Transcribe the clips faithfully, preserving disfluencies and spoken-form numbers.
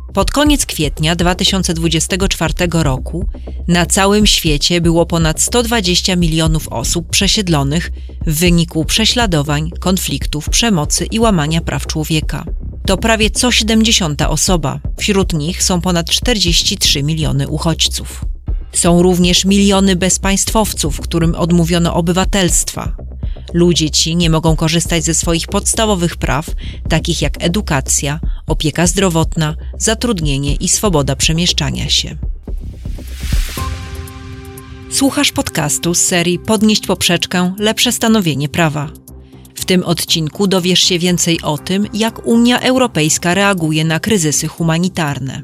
Pod koniec kwietnia dwa tysiące dwudziestego czwartego roku na całym świecie było ponad sto dwadzieścia milionów osób przesiedlonych w wyniku prześladowań, konfliktów, przemocy i łamania praw człowieka. To prawie co siedemdziesiąta osoba. Wśród nich są ponad czterdzieści trzy miliony uchodźców. Są również miliony bezpaństwowców, którym odmówiono obywatelstwa. Ludzie ci nie mogą korzystać ze swoich podstawowych praw, takich jak edukacja, opieka zdrowotna, zatrudnienie i swoboda przemieszczania się. Słuchasz podcastu z serii Podnieść poprzeczkę – lepsze stanowienie prawa. W tym odcinku dowiesz się więcej o tym, jak Unia Europejska reaguje na kryzysy humanitarne.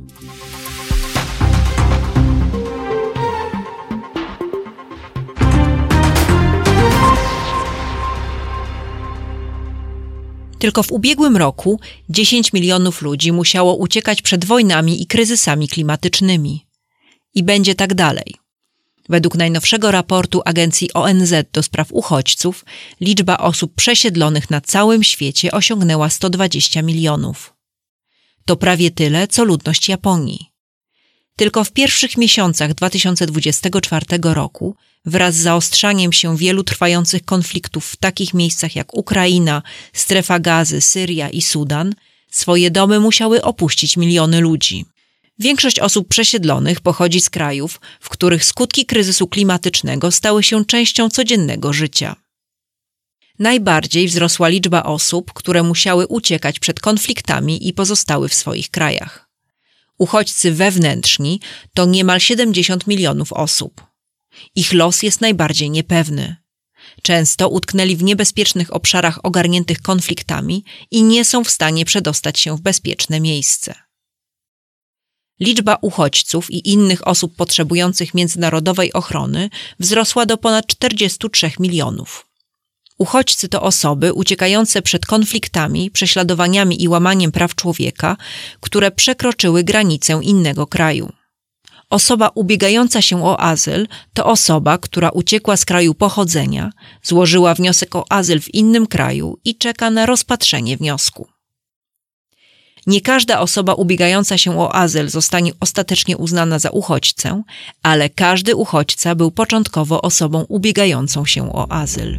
Tylko w ubiegłym roku dziesięć milionów ludzi musiało uciekać przed wojnami i kryzysami klimatycznymi. I będzie tak dalej. Według najnowszego raportu Agencji O N Z do spraw uchodźców liczba osób przesiedlonych na całym świecie osiągnęła sto dwadzieścia milionów. To prawie tyle, co ludność Japonii. Tylko w pierwszych miesiącach dwa tysiące dwudziestego czwartego roku, wraz z zaostrzaniem się wielu trwających konfliktów w takich miejscach jak Ukraina, Strefa Gazy, Syria i Sudan, swoje domy musiały opuścić miliony ludzi. Większość osób przesiedlonych pochodzi z krajów, w których skutki kryzysu klimatycznego stały się częścią codziennego życia. Najbardziej wzrosła liczba osób, które musiały uciekać przed konfliktami i pozostały w swoich krajach. Uchodźcy wewnętrzni to niemal siedemdziesiąt milionów osób. Ich los jest najbardziej niepewny. Często utknęli w niebezpiecznych obszarach ogarniętych konfliktami i nie są w stanie przedostać się w bezpieczne miejsce. Liczba uchodźców i innych osób potrzebujących międzynarodowej ochrony wzrosła do ponad czterdziestu trzech milionów. Uchodźcy to osoby uciekające przed konfliktami, prześladowaniami i łamaniem praw człowieka, które przekroczyły granicę innego kraju. Osoba ubiegająca się o azyl to osoba, która uciekła z kraju pochodzenia, złożyła wniosek o azyl w innym kraju i czeka na rozpatrzenie wniosku. Nie każda osoba ubiegająca się o azyl zostanie ostatecznie uznana za uchodźcę, ale każdy uchodźca był początkowo osobą ubiegającą się o azyl.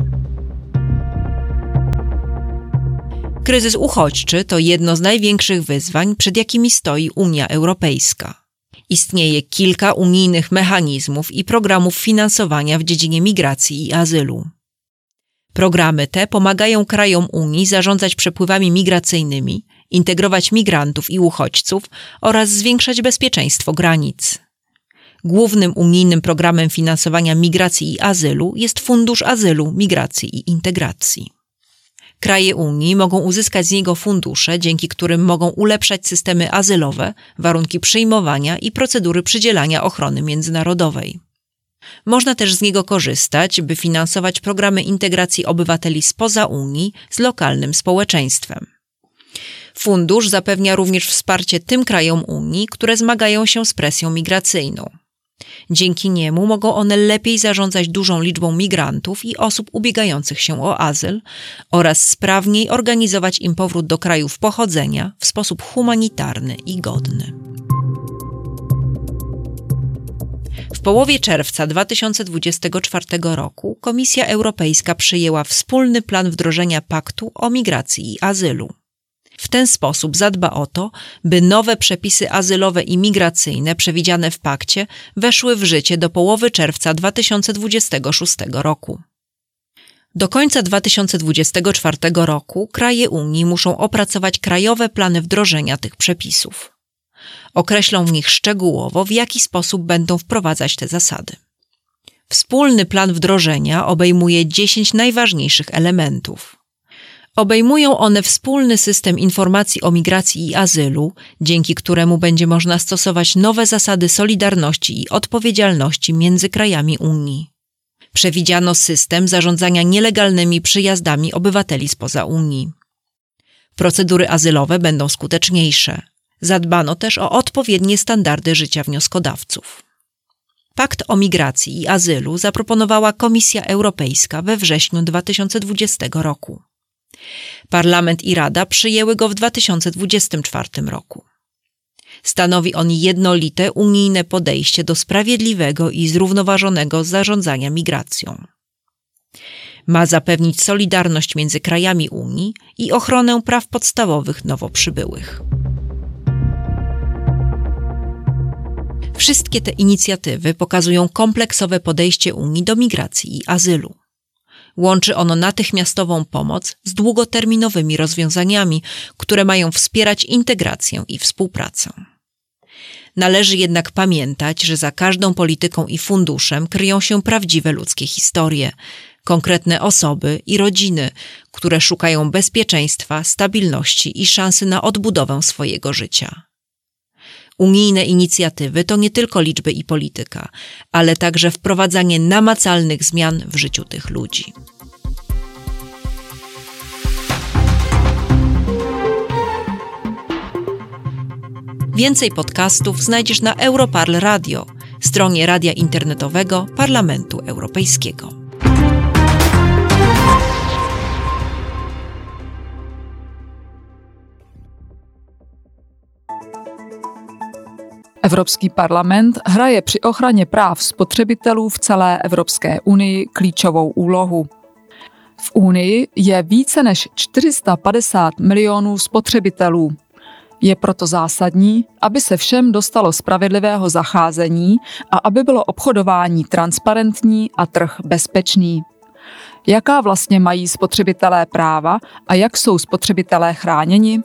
Kryzys uchodźczy to jedno z największych wyzwań, przed jakimi stoi Unia Europejska. Istnieje kilka unijnych mechanizmów i programów finansowania w dziedzinie migracji i azylu. Programy te pomagają krajom Unii zarządzać przepływami migracyjnymi, integrować migrantów i uchodźców oraz zwiększać bezpieczeństwo granic. Głównym unijnym programem finansowania migracji i azylu jest Fundusz Azylu, Migracji i Integracji. Kraje Unii mogą uzyskać z niego fundusze, dzięki którym mogą ulepszać systemy azylowe, warunki przyjmowania i procedury przydzielania ochrony międzynarodowej. Można też z niego korzystać, by finansować programy integracji obywateli spoza Unii z lokalnym społeczeństwem. Fundusz zapewnia również wsparcie tym krajom Unii, które zmagają się z presją migracyjną. Dzięki niemu mogą one lepiej zarządzać dużą liczbą migrantów i osób ubiegających się o azyl oraz sprawniej organizować im powrót do krajów pochodzenia w sposób humanitarny i godny. W połowie czerwca dwa tysiące dwudziestego czwartego roku Komisja Europejska przyjęła wspólny plan wdrożenia Paktu o migracji i azylu. W ten sposób zadba o to, by nowe przepisy azylowe i migracyjne przewidziane w pakcie weszły w życie do połowy czerwca dwa tysiące dwudziestego szóstego roku. Do końca dwa tysiące dwudziestego czwartego roku kraje Unii muszą opracować krajowe plany wdrożenia tych przepisów. Określą w nich szczegółowo, w jaki sposób będą wprowadzać te zasady. Wspólny plan wdrożenia obejmuje dziesięć najważniejszych elementów. Obejmują one wspólny system informacji o migracji i azylu, dzięki któremu będzie można stosować nowe zasady solidarności i odpowiedzialności między krajami Unii. Przewidziano system zarządzania nielegalnymi przyjazdami obywateli spoza Unii. Procedury azylowe będą skuteczniejsze. Zadbano też o odpowiednie standardy życia wnioskodawców. Pakt o migracji i azylu zaproponowała Komisja Europejska we wrześniu dwa tysiące dwudziestego roku. Parlament i Rada przyjęły go w dwa tysiące dwudziestym czwartym roku. Stanowi on jednolite unijne podejście do sprawiedliwego i zrównoważonego zarządzania migracją. Ma zapewnić solidarność między krajami Unii i ochronę praw podstawowych nowo przybyłych. Wszystkie te inicjatywy pokazują kompleksowe podejście Unii do migracji i azylu. Łączy ono natychmiastową pomoc z długoterminowymi rozwiązaniami, które mają wspierać integrację i współpracę. Należy jednak pamiętać, że za każdą polityką i funduszem kryją się prawdziwe ludzkie historie, konkretne osoby i rodziny, które szukają bezpieczeństwa, stabilności i szansy na odbudowę swojego życia. Unijne inicjatywy to nie tylko liczby i polityka, ale także wprowadzanie namacalnych zmian w życiu tych ludzi. Więcej podcastów znajdziesz na Europarl Radio, stronie radia internetowego Parlamentu Europejskiego. Evropský parlament hraje při ochraně práv spotřebitelů v celé Evropské unii klíčovou úlohu. V Unii je více než čtyři sta padesát milionů spotřebitelů. Je proto zásadní, aby se všem dostalo spravedlivého zacházení a aby bylo obchodování transparentní a trh bezpečný. Jaká vlastně mají spotřebitelé práva a jak jsou spotřebitelé chráněni?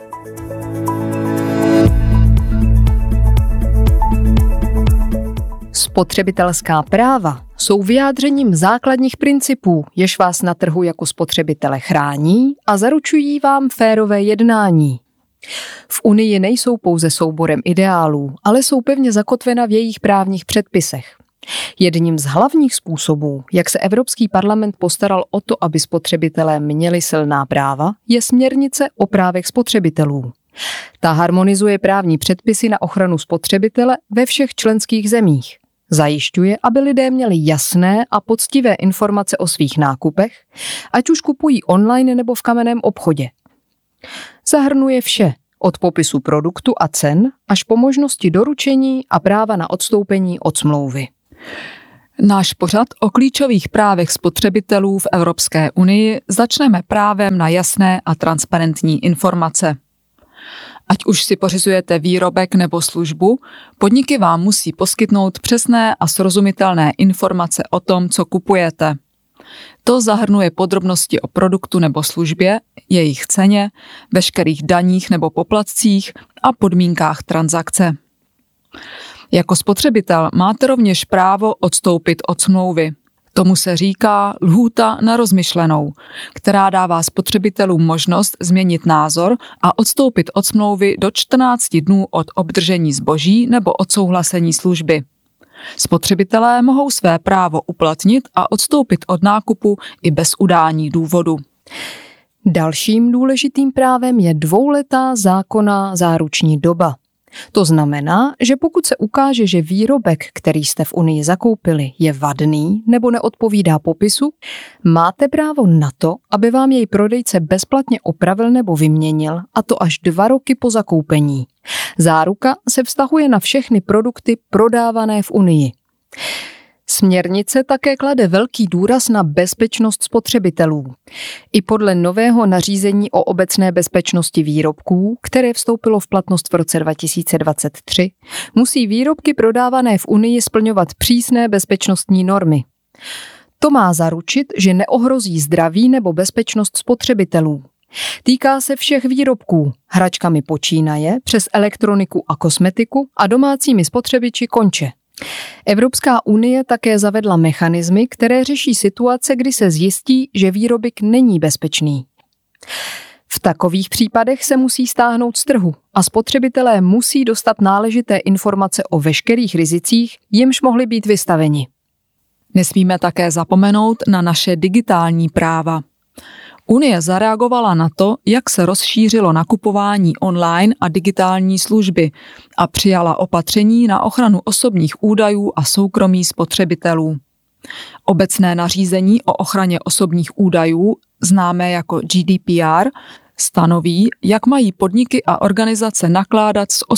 Spotřebitelská práva jsou vyjádřením základních principů, jež vás na trhu jako spotřebitele chrání a zaručují vám férové jednání. V Unii nejsou pouze souborem ideálů, ale jsou pevně zakotvena v jejich právních předpisech. Jedním z hlavních způsobů, jak se Evropský parlament postaral o to, aby spotřebitelé měli silná práva, je směrnice o právech spotřebitelů. Ta harmonizuje právní předpisy na ochranu spotřebitele ve všech členských zemích. Zajišťuje, aby lidé měli jasné a poctivé informace o svých nákupech, ať už kupují online nebo v kamenném obchodě. Zahrnuje vše, od popisu produktu a cen až po možnosti doručení a práva na odstoupení od smlouvy. Náš pořad o klíčových právech spotřebitelů v Evropské unii začneme právem na jasné a transparentní informace. Ať už si pořizujete výrobek nebo službu, podniky vám musí poskytnout přesné a srozumitelné informace o tom, co kupujete. To zahrnuje podrobnosti o produktu nebo službě, jejich ceně, veškerých daních nebo poplatcích a podmínkách transakce. Jako spotřebitel máte rovněž právo odstoupit od smlouvy. Tomu se říká lhůta na rozmyšlenou, která dává spotřebitelům možnost změnit názor a odstoupit od smlouvy do čtrnácti dnů od obdržení zboží nebo odsouhlasení služby. Spotřebitelé mohou své právo uplatnit a odstoupit od nákupu i bez udání důvodu. Dalším důležitým právem je dvouletá zákonná záruční doba. To znamená, že pokud se ukáže, že výrobek, který jste v Unii zakoupili, je vadný nebo neodpovídá popisu, máte právo na to, aby vám jej prodejce bezplatně opravil nebo vyměnil, a to až dva roky po zakoupení. Záruka se vztahuje na všechny produkty prodávané v Unii. Směrnice také klade velký důraz na bezpečnost spotřebitelů. I podle nového nařízení o obecné bezpečnosti výrobků, které vstoupilo v platnost v roce dva tisíce dvacet tři, musí výrobky prodávané v Unii splňovat přísné bezpečnostní normy. To má zaručit, že neohrozí zdraví nebo bezpečnost spotřebitelů. Týká se všech výrobků, hračkami počínaje, přes elektroniku a kosmetiku a domácími spotřebiči konče. Evropská unie také zavedla mechanismy, které řeší situace, kdy se zjistí, že výrobek není bezpečný. V takových případech se musí stáhnout z trhu a spotřebitelé musí dostat náležité informace o veškerých rizicích, jimž mohli být vystaveni. Nesmíme také zapomenout na naše digitální práva. Unie zareagovala na to, jak se rozšířilo nakupování online a digitální služby a přijala opatření na ochranu osobních údajů a soukromí spotřebitelů. Obecné nařízení o ochraně osobních údajů, známé jako G D P R, stanoví, jak mají podniky a organizace nakládat s